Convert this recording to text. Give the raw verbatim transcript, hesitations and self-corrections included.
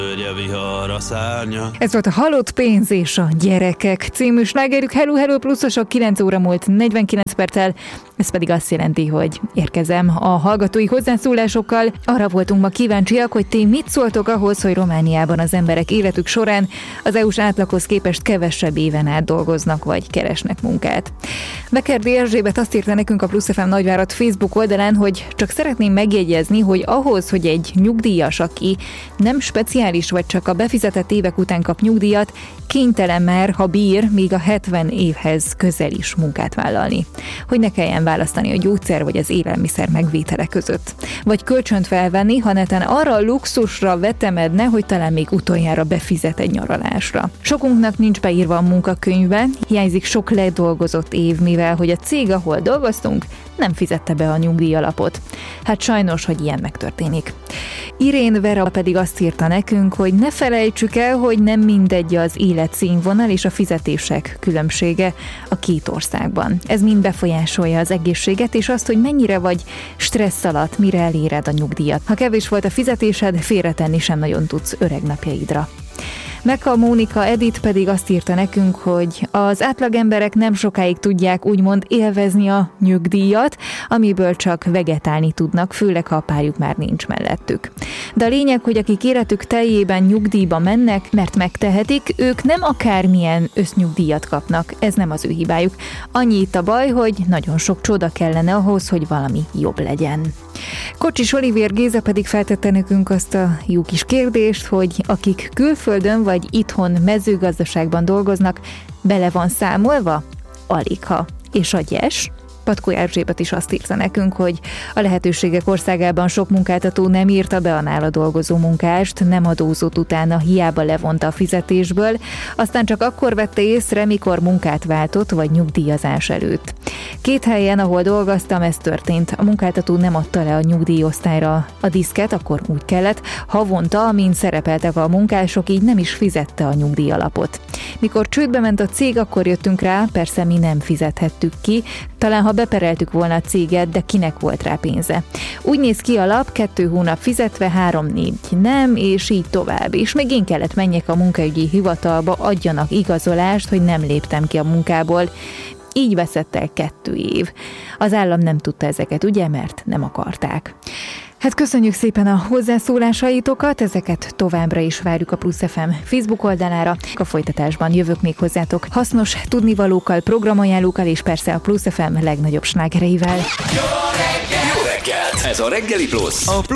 Ez volt a Halott pénz és a gyerekek című slágerük. Hello, hello, pluszosok, kilenc óra múlt negyvenkilenc perccel. Ez pedig azt jelenti, hogy érkezem a hallgatói hozzászólásokkal. Arra voltunk ma kíváncsiak, hogy ti mit szóltok ahhoz, hogy Romániában az emberek életük során az é u-s átlaghoz képest kevesebb éven át dolgoznak vagy keresnek munkát. Bekerdi Erzsébet azt írta nekünk a Plusz ef em Nagyvárad Facebook oldalán, hogy csak szeretném megjegyezni, hogy ahhoz, hogy egy nyugdíjas, aki nem speciális vagy csak a befizetett évek után kap nyugdíjat, kénytelen már, ha bír, még a hetven évhez közel is munkát vállalni. Hogy ne kelljen választani a gyógyszer vagy az élelmiszer megvétele között. Vagy kölcsönt felvenni, ha neten arra a luxusra vetemedne, hogy talán még utoljára befizet egy nyaralásra. Sokunknak nincs beírva a munkakönyvbe, hiányzik sok ledolgozott év, mivel hogy a cég, ahol dolgoztunk, nem fizette be a nyugdíjalapot. Hát sajnos, hogy ilyen megtörténik. Irén Vera pedig azt írta nekünk, hogy ne felejtsük el, hogy nem mindegy az életszínvonal és a fizetések különbsége a két országban. Ez mind befolyásolja az egészséget és azt, hogy mennyire vagy stressz alatt, mire eléred a nyugdíjat. Ha kevés volt a fizetésed, félretenni sem nagyon tudsz öreg napjaidra. Mekka Mónika Edith pedig azt írta nekünk, hogy az átlagemberek nem sokáig tudják úgymond élvezni a nyugdíjat, amiből csak vegetálni tudnak, főleg ha a párjuk már nincs mellettük. De a lényeg, hogy akik életük teljében nyugdíjba mennek, mert megtehetik, ők nem akármilyen össznyugdíjat kapnak, ez nem az ő hibájuk. Annyi itt a baj, hogy nagyon sok csoda kellene ahhoz, hogy valami jobb legyen. Kocsis Olivér Géza pedig feltette nekünk azt a jó kis kérdést, hogy akik külföldön vagy itthon mezőgazdaságban dolgoznak, bele van számolva? Aligha. És a gyes? Patkó Erzsébet is azt írta nekünk, hogy a lehetőségek országában sok munkáltató nem írta be a nála dolgozó munkást, nem adózott utána, hiába levonta a fizetésből, aztán csak akkor vette észre, mikor munkát váltott vagy nyugdíjazás előtt. Két helyen, ahol dolgoztam, ez történt. A munkáltató nem adta le a nyugdíjosztályra a diszket, akkor úgy kellett, havonta, amint szerepeltek a munkások, így nem is fizette a nyugdíjalapot. Mikor csődbe ment a cég, akkor jöttünk rá, persze mi nem fizethettük ki, talán ha bepereltük volna a céget, de kinek volt rá pénze. Úgy néz ki a lap, kettő hónap fizetve, három-négy nem, és így tovább. És még én kellett menjek a munkaügyi hivatalba, adjanak igazolást, hogy nem léptem ki a munkából. Így veszett el kettő év. Az állam nem tudta ezeket, ugye, mert nem akarták. Hát köszönjük szépen a hozzászólásaitokat, ezeket továbbra is várjuk a Plusz ef em Facebook oldalára. A folytatásban jövök még hozzátok hasznos tudnivalókkal, programajánlókkal és persze a Plusz ef em legnagyobb slágereivel. Jó reggel! Jó reggel! Ez a Reggeli Plusz. A